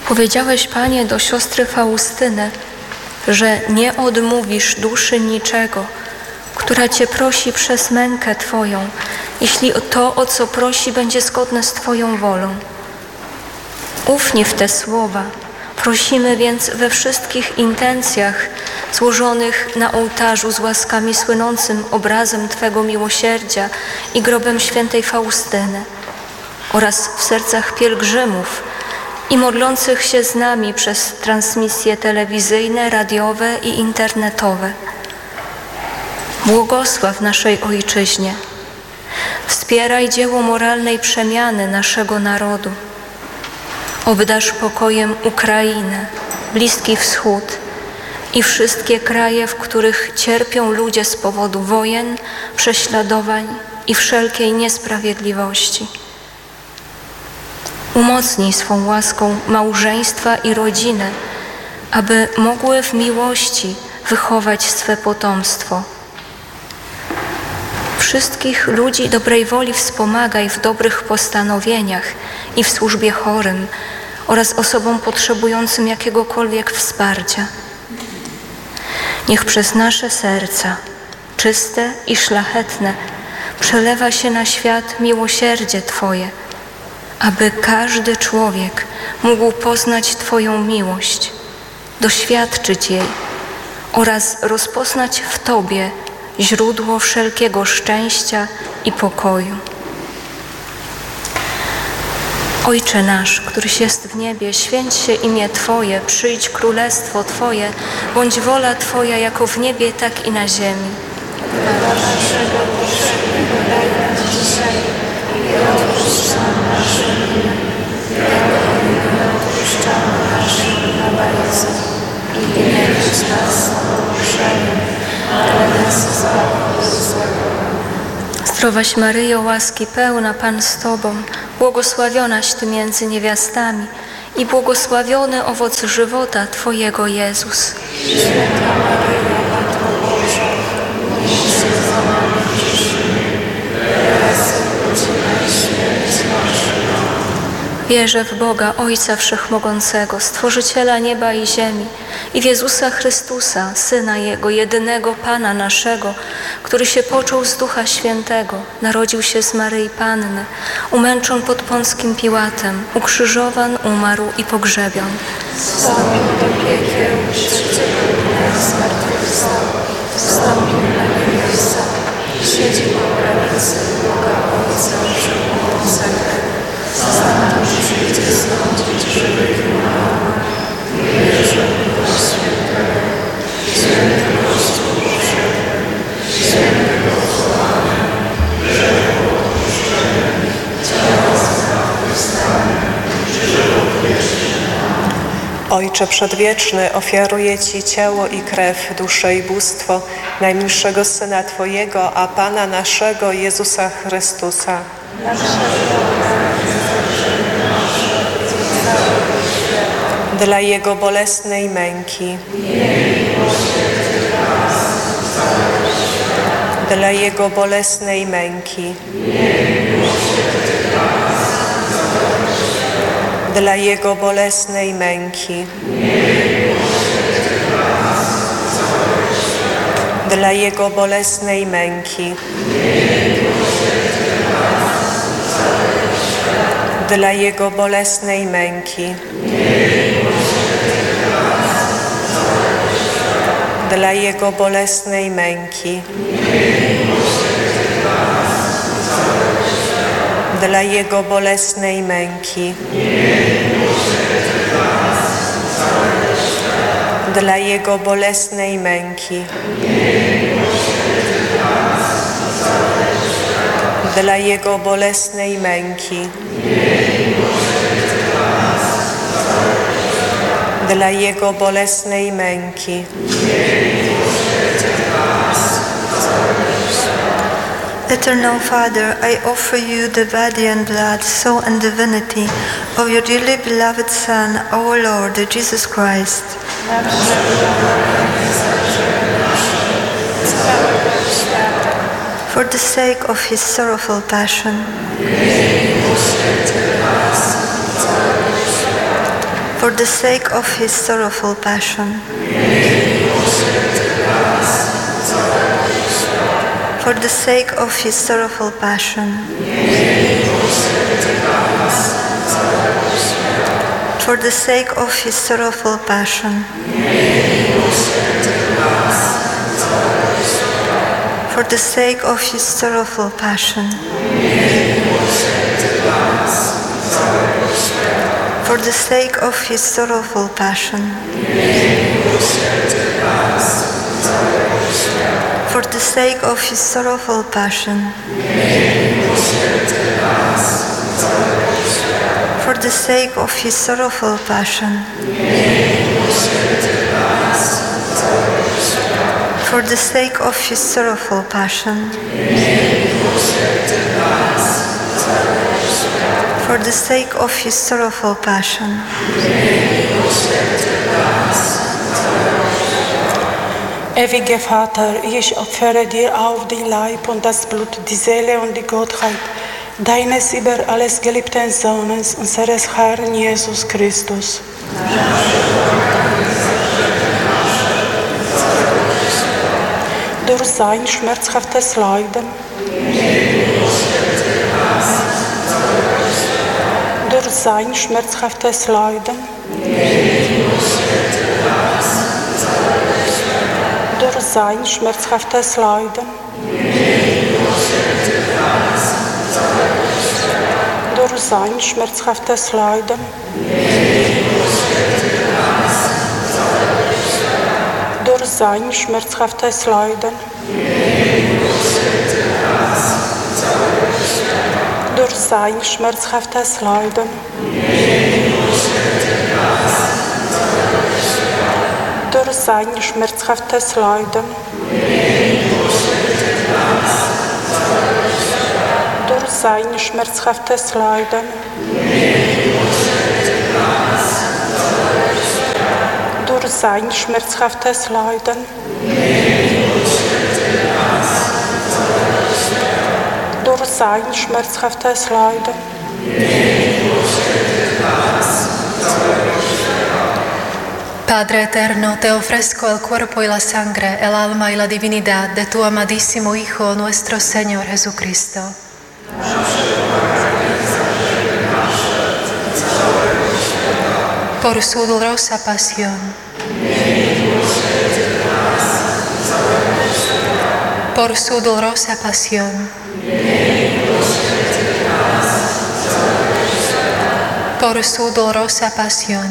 Powiedziałeś, Panie, do siostry Faustyny, że nie odmówisz duszy niczego, która Cię prosi przez mękę Twoją, jeśli to, o co prosi, będzie zgodne z Twoją wolą. Ufni w te słowa. Prosimy więc we wszystkich intencjach złożonych na ołtarzu z łaskami słynącym obrazem Twego miłosierdzia i grobem świętej Faustyny oraz w sercach pielgrzymów i modlących się z nami przez transmisje telewizyjne, radiowe i internetowe. Błogosław naszej Ojczyźnie. Wspieraj dzieło moralnej przemiany naszego narodu. Obdarz pokojem Ukrainę, Bliski Wschód i wszystkie kraje, w których cierpią ludzie z powodu wojen, prześladowań i wszelkiej niesprawiedliwości. Umocnij swą łaską małżeństwa i rodziny, aby mogły w miłości wychować swe potomstwo. Wszystkich ludzi dobrej woli wspomagaj w dobrych postanowieniach i w służbie chorym oraz osobom potrzebującym jakiegokolwiek wsparcia. Niech przez nasze serca, czyste i szlachetne, przelewa się na świat miłosierdzie Twoje, aby każdy człowiek mógł poznać Twoją miłość, doświadczyć jej oraz rozpoznać w Tobie źródło wszelkiego szczęścia i pokoju. Ojcze nasz, któryś jest w niebie, święć się imię Twoje, przyjdź królestwo Twoje, bądź wola Twoja jako w niebie, tak i na ziemi. Chleba naszego powszedniego daj nam dzisiaj i odpuść nam nasze winy, jako i my odpuszczamy naszym winowajcom. I nie wódź nas na pokuszenie, ale nas zbaw od złego. Zdrowaś Maryjo, łaski pełna, Pan z Tobą, błogosławionaś Ty między niewiastami i błogosławiony owoc żywota Twojego, Jezus. Święta Maryjo, Matko Boża, módl się za nami grzesznymi, teraz i w godzinę śmierci naszej. Wierzę w Boga, Ojca Wszechmogącego, Stworzyciela nieba i ziemi, i w Jezusa Chrystusa, Syna Jego, jedynego Pana naszego, który się począł z Ducha Świętego, narodził się z Maryi Panny, umęczon pod Pąckim Piłatem, ukrzyżowan, umarł i pogrzebion. Wstąpił do piekieł, trzeciego dnia zmartwychwstał, wstąpił na niebiosa, siedzi po prawicy Boga Ojca Wszechmogącego. Stamtąd przyjdzie sądzić żywych i umarłych. Wierzę w Ducha Świętego, święty Kościół powszechny, świętego zwołania, grzechów odpuszczenia, ciała zmartwychwstania, żywot wieczny. Ojcze Przedwieczny, ofiaruję Ci ciało i krew, duszę i bóstwo najmilszego Syna Twojego, a Pana naszego Jezusa Chrystusa. Dla Jego bolesnej męki, dla Jego bolesnej męki, dla Jego bolesnej męki, dla Jego bolesnej męki, dla Jego bolesnej męki, dla Jego bolesnej męki, dla Jego bolesnej męki, dla Jego bolesnej męki, dla Jego bolesnej męki, dla Jego bolesnej męki. Eternal Father, I offer you the body and blood, soul and divinity of your dearly beloved Son, our Lord Jesus Christ. For the sake of his sorrowful passion, for for the sake of his sorrowful passion, for the sake of his sorrowful passion, for the sake of his sorrowful passion, for the sake of his sorrowful passion, for the sake of his sorrowful passion, for the sake of his sorrowful passion, for the sake of his sorrowful passion, for the sake of his sorrowful passion, for the sake of his sorrowful passion, Ewige Vater, ich opfere dir auf den Leib und das Blut, die Seele und die Gottheit deines über alles geliebten Sohnes, unseres Herrn Jesus Christus. Durch sein schmerzhaftes Leiden, durch sein schmerzhaftes Leiden, durch sein schmerzhaftes Leiden, durch sein schmerzhaftes Leiden, durch sein schmerzhaftes Leiden, durch sein schmerzhaftes Leiden, durch sein schmerzhaftes Leiden, durch sein schmerzhaftes Leiden, durch sein schmerzhaftes Leiden, durch sein schmerzhaftes Leiden, Padre eterno, te ofrezco el cuerpo y la sangre, el alma y la divinidad de tu amadísimo Hijo, nuestro Señor Jesucristo. Por su dolorosa pasión, por su dolorosa pasión, por su dolorosa pasión,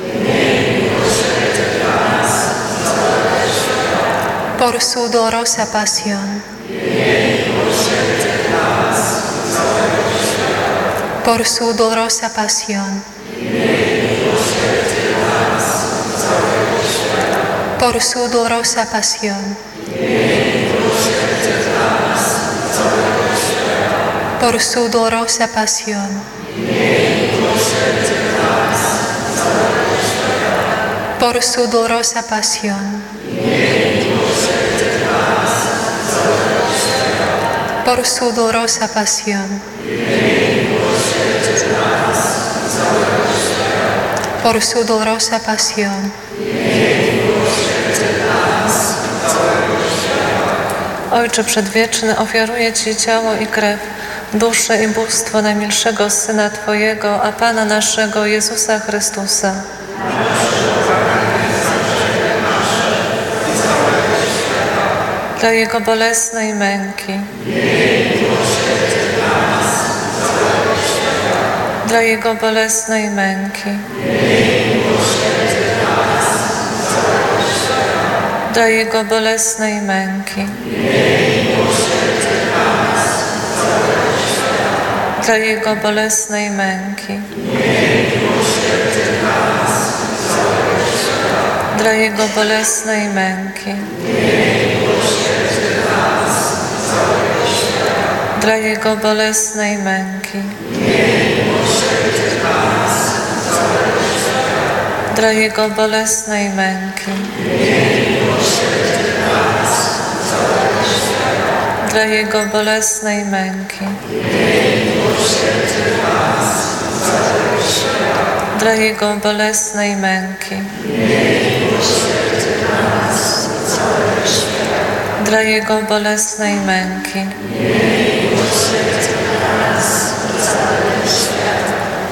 por su dolorosa pasión, por su dolorosa pasión, por su dolorosa pasión, por su dolorosa pasión, por su dolorosa pasión, por su dolorosa pasión, por su dolorosa pasión, Ojcze Przedwieczny, ofiaruję Ci ciało i krew, duszę i bóstwo najmilszego Syna Twojego, a Pana naszego Jezusa Chrystusa. Dla Jego bolesnej męki, dla Jego bolesnej męki, dla Jego bolesnej męki, dla Jego bolesnej męki, dla Jego bolesnej męki, dla Jego bolesnej męki, dla Jego bolesnej męki, dla Jego bolesnej męki, dla Jego bolesnej męki, dla Jego bolesnej męki,